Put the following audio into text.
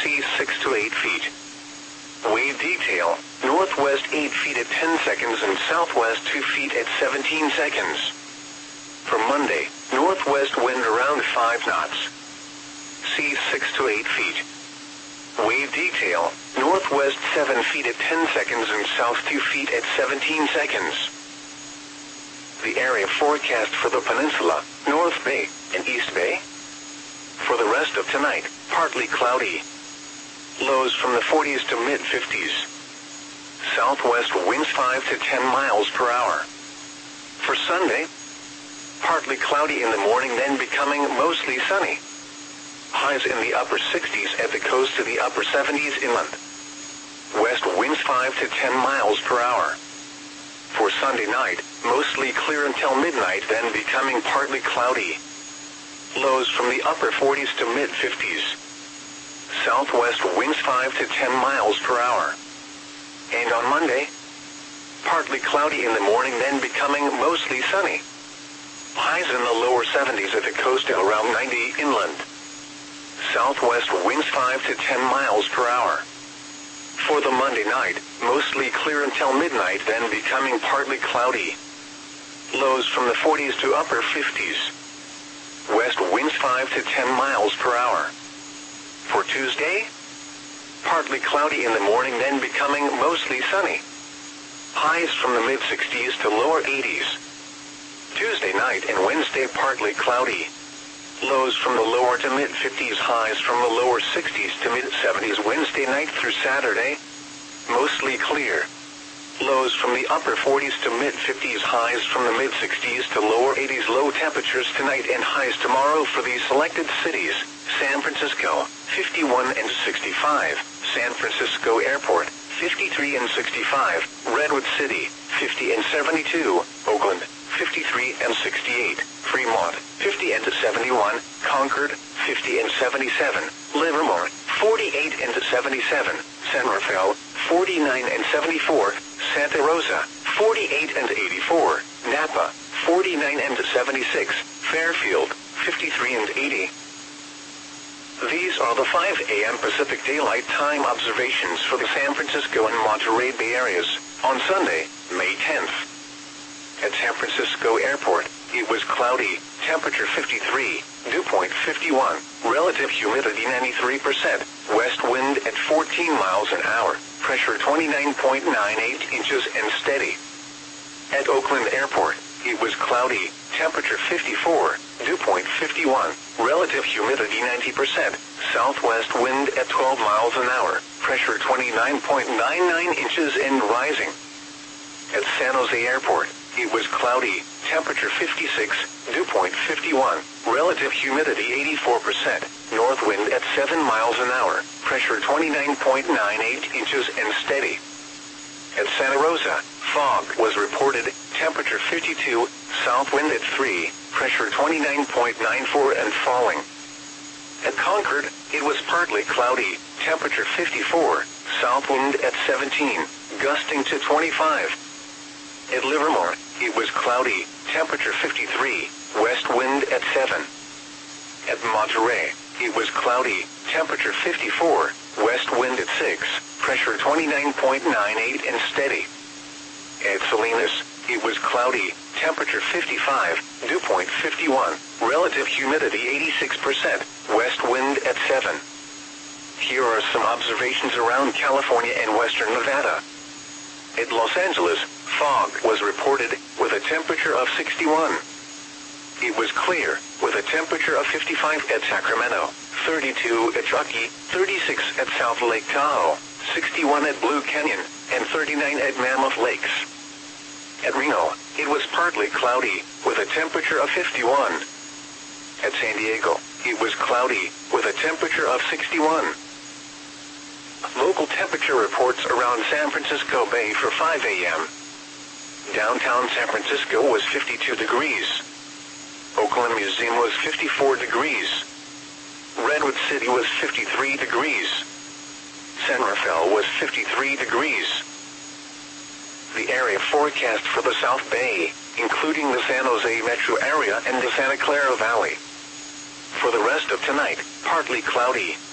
Seas 6 to 8 feet. Wave detail, northwest 8 feet at 10 seconds and southwest 2 feet at 17 seconds. For Monday, northwest wind around 5 knots. Seas 6 to 8 feet. Wave detail, northwest 7 feet at 10 seconds and south 2 feet at 17 seconds. The area forecast for the peninsula, North Bay and East Bay. For the rest of tonight, partly cloudy. Lows from the 40s to mid-50s. Southwest winds 5 to 10 miles per hour. For Sunday, partly cloudy in the morning, then becoming mostly sunny. Highs in the upper 60s at the coast to the upper 70s inland. West winds 5 to 10 miles per hour. For Sunday night, mostly clear until midnight, then becoming partly cloudy. Lows from the upper 40s to mid-50s. Southwest winds 5 to 10 miles per hour. And on Monday, partly cloudy in the morning, then becoming mostly sunny. Highs in the lower 70s at the coast and around 90 inland. Southwest winds 5 to 10 miles per hour. For the Monday night, mostly clear until midnight, then becoming partly cloudy. Lows from the 40s to upper 50s. West winds 5 to 10 miles per hour. For Tuesday, partly cloudy in the morning, then becoming mostly sunny. Highs from the mid-60s to lower 80s. Tuesday night and Wednesday partly cloudy. Lows from the lower to mid-50s, highs from the lower 60s to mid-70s Wednesday night through Saturday. Mostly clear. Lows from the upper 40s to mid-50s, highs from the mid-60s to lower 80s. Low temperatures tonight and highs tomorrow for these selected cities: San Francisco, 51 and 65, San Francisco Airport, 53 and 65, Redwood City, 50 and 72, Oakland, 53 and 68, Fremont, 50 and 71, Concord, 50 and 77, Livermore, 48 and 77, San Rafael, 49 and 74, Santa Rosa, 48 and 84, Napa, 49 and 76, Fairfield, 53 and 80. These are the 5 a.m. Pacific Daylight Time observations for the San Francisco and Monterey Bay areas on Sunday, May 10th. At San Francisco Airport, it was cloudy, temperature 53, dew point 51, relative humidity 93%, west wind at 14 miles an hour, pressure 29.98 inches and steady. At Oakland Airport, it was cloudy, temperature 54, dew point 51, relative humidity 90%, southwest wind at 12 miles an hour, pressure 29.99 inches and rising. At San Jose Airport, it was cloudy, temperature 56, dew point 51, relative humidity 84%, north wind at 7 miles an hour, pressure 29.98 inches and steady. At Santa Rosa, fog was reported, temperature 52, south wind at 3, pressure 29.94 and falling. At Concord, it was partly cloudy, temperature 54, south wind at 17, gusting to 25. At Livermore, it was cloudy, temperature 53, west wind at 7. At Monterey, it was cloudy, temperature 54, west wind at 6, pressure 29.98 and steady. At Salinas, it was cloudy, temperature 55, dew point 51, relative humidity 86%, west wind at 7. Here are some observations around California and western Nevada. At Los Angeles, fog was reported, with a temperature of 61. It was clear, with a temperature of 55 at Sacramento, 32 at Truckee, 36 at South Lake Tahoe, 61 at Blue Canyon, and 39 at Mammoth Lakes. At Reno, it was partly cloudy, with a temperature of 51. At San Diego, it was cloudy, with a temperature of 61. Local temperature reports around San Francisco Bay for 5 a.m. Downtown San Francisco was 52 degrees. Oakland Museum was 54 degrees. Redwood City was 53 degrees. San Rafael was 53 degrees. The area forecast for the South Bay, including the San Jose metro area and the Santa Clara Valley. For the rest of tonight, partly cloudy,